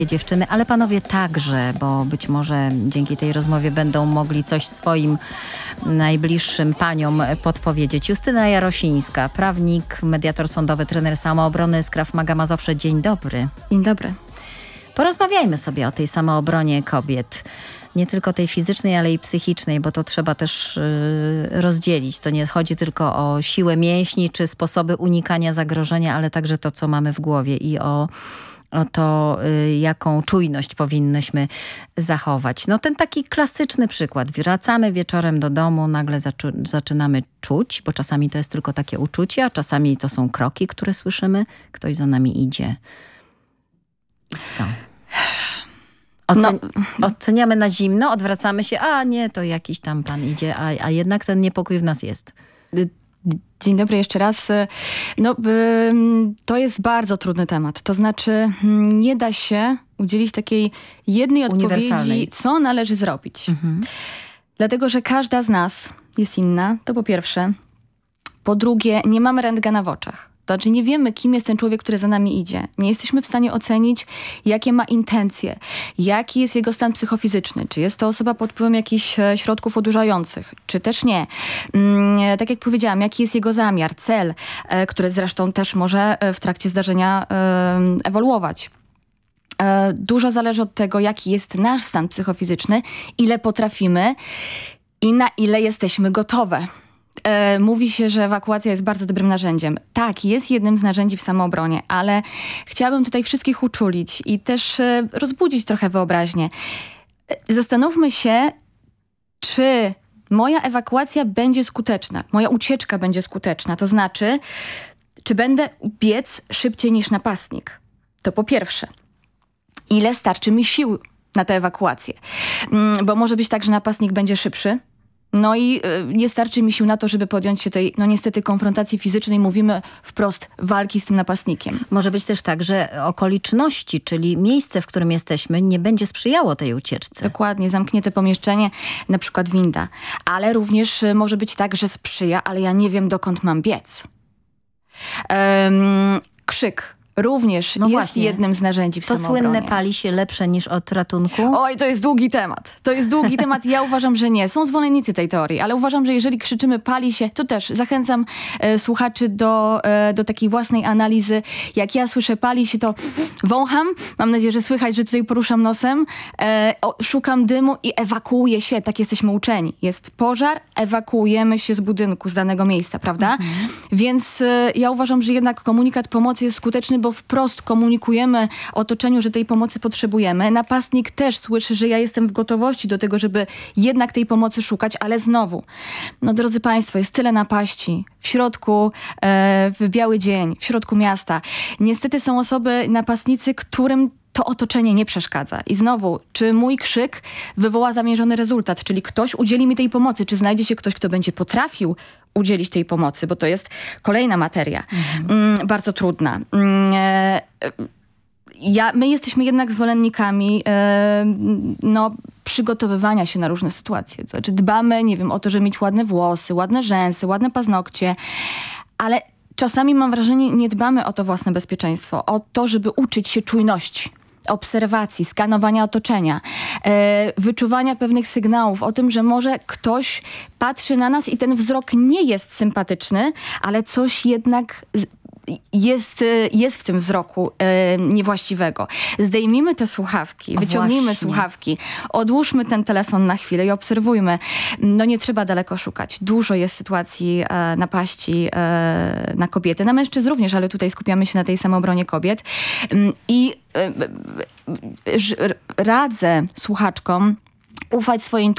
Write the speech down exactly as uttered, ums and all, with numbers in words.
dziewczyny, ale panowie także, bo być może dzięki tej rozmowie będą mogli coś swoim najbliższym paniom podpowiedzieć. Justyna Jarosińska, prawnik, mediator sądowy, trener samoobrony z Krav Maga Mazowsze. Dzień dobry. Dzień dobry. Porozmawiajmy sobie o tej samoobronie kobiet. Nie tylko tej fizycznej, ale i psychicznej, bo to trzeba też yy, rozdzielić. To nie chodzi tylko o siłę mięśni czy sposoby unikania zagrożenia, ale także to, co mamy w głowie i o, o to, yy, jaką czujność powinnyśmy zachować. No ten taki klasyczny przykład. Wracamy wieczorem do domu, nagle zaczu- zaczynamy czuć, bo czasami to jest tylko takie uczucie, a czasami to są kroki, które słyszymy. Ktoś za nami idzie. I co? Ocen- no. Oceniamy na zimno, odwracamy się, a nie, to jakiś tam pan idzie, a, a jednak ten niepokój w nas jest. Dzień dobry jeszcze raz. No, to jest bardzo trudny temat. To znaczy nie da się udzielić takiej jednej odpowiedzi, co należy zrobić. Mhm. Dlatego, że każda z nas jest inna, to po pierwsze. Po drugie, nie mamy rentgena w oczach. To znaczy nie wiemy, kim jest ten człowiek, który za nami idzie. Nie jesteśmy w stanie ocenić, jakie ma intencje, jaki jest jego stan psychofizyczny, czy jest to osoba pod wpływem jakichś środków odurzających, czy też nie. Mm, tak jak powiedziałam, jaki jest jego zamiar, cel, e, który zresztą też może w trakcie zdarzenia e, ewoluować. E, dużo zależy od tego, jaki jest nasz stan psychofizyczny, ile potrafimy i na ile jesteśmy gotowe. E, mówi się, że ewakuacja jest bardzo dobrym narzędziem. Tak, jest jednym z narzędzi w samoobronie, ale chciałabym tutaj wszystkich uczulić i też e, rozbudzić trochę wyobraźnię. E, zastanówmy się, czy moja ewakuacja będzie skuteczna, moja ucieczka będzie skuteczna. To znaczy, czy będę biec szybciej niż napastnik? To po pierwsze. Ile starczy mi sił na tę ewakuację? Mm, bo może być tak, że napastnik będzie szybszy. No i y, nie starczy mi sił na to, żeby podjąć się tej, no niestety, konfrontacji fizycznej. Mówimy wprost walki z tym napastnikiem. Może być też tak, że okoliczności, czyli miejsce, w którym jesteśmy, nie będzie sprzyjało tej ucieczce. Dokładnie, zamknięte pomieszczenie, na przykład winda. Ale również y, może być tak, że sprzyja, ale ja nie wiem, dokąd mam biec. Um, krzyk. Również no jest właśnie. jednym z narzędzi w to samoobronie. To słynne pali się lepsze niż od ratunku? Oj, to jest długi temat. To jest długi temat. Ja uważam, że nie. Są zwolennicy tej teorii, ale uważam, że jeżeli krzyczymy pali się, to też zachęcam e, słuchaczy do, e, do takiej własnej analizy. Jak ja słyszę pali się, to wącham. Mam nadzieję, że słychać, że tutaj poruszam nosem. E, o, szukam dymu i ewakuuję się. Tak jesteśmy uczeni. Jest pożar, ewakuujemy się z budynku, z danego miejsca, prawda? Mhm. Więc e, ja uważam, że jednak komunikat pomocy jest skuteczny, bo wprost komunikujemy otoczeniu, że tej pomocy potrzebujemy. Napastnik też słyszy, że ja jestem w gotowości do tego, żeby jednak tej pomocy szukać, ale znowu, no drodzy państwo, jest tyle napaści w środku, e, w biały dzień, w środku miasta. Niestety są osoby, napastnicy, którym to otoczenie nie przeszkadza. I znowu, czy mój krzyk wywoła zamierzony rezultat? Czyli ktoś udzieli mi tej pomocy? Czy znajdzie się ktoś, kto będzie potrafił udzielić tej pomocy? Bo to jest kolejna materia. Mhm. Mm, bardzo trudna. Mm, e, ja, my jesteśmy jednak zwolennikami e, no, przygotowywania się na różne sytuacje. To znaczy dbamy, nie wiem, o to, żeby mieć ładne włosy, ładne rzęsy, ładne paznokcie, ale czasami mam wrażenie, nie dbamy o to własne bezpieczeństwo, o to, żeby uczyć się czujności, obserwacji, skanowania otoczenia, e, wyczuwania pewnych sygnałów o tym, że może ktoś patrzy na nas i ten wzrok nie jest sympatyczny, ale coś jednak jest, jest w tym wzroku e, niewłaściwego. Zdejmijmy te słuchawki, o, wyciągnijmy właśnie. słuchawki, odłóżmy ten telefon na chwilę i obserwujmy. No nie trzeba daleko szukać. Dużo jest sytuacji e, napaści e, na kobiety, na mężczyzn również, ale tutaj skupiamy się na tej samoobronie kobiet. I e, e, radzę słuchaczkom ufać swojej